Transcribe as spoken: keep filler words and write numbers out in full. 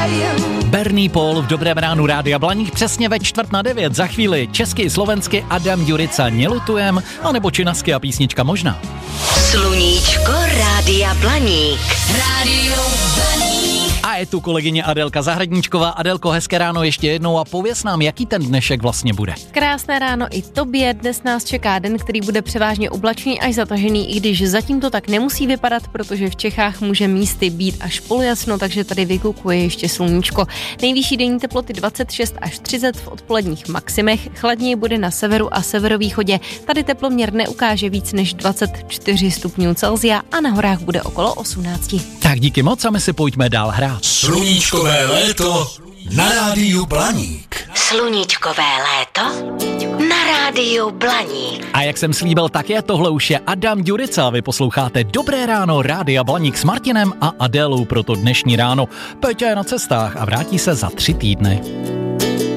Bernie Paul v Dobrém ránu Rádia Blaník přesně ve čtvrt na devět. Za chvíli česky, slovensky Adam Ďurica Nelutujem, anebo činasky a písnička možná. Sluníčko Rádia Blaník. Rádio Blaník. A je tu kolegyně Adelka Zahradníčková. Adelko, hezké ráno ještě jednou a pověz nám, jaký ten dnešek vlastně bude. Krásné ráno i tobě. Dnes nás čeká den, který bude převážně oblačný až zatažený, i když zatím to tak nemusí vypadat, protože v Čechách může místy být až polojasno, takže tady vykukuje ještě sluníčko. Nejvyšší denní teploty dvacet šest až třicet v odpoledních maximech, chladněji bude na severu a severovýchodě. Tady teploměr neukáže víc než dvacet čtyři stupňů Celsia a na horách bude okolo osmnáct. Tak díky moc a my si pojďme dál hrát. Sluníčkové léto na Rádiu Blaník. Sluníčkové léto na Rádiu Blaník. A jak jsem slíbil, tak je tohle už je Adam Ďurica. Vy posloucháte Dobré ráno Rádia Blaník s Martinem a Adélou pro to dnešní ráno. Peťa je na cestách a vrátí se za tři týdny.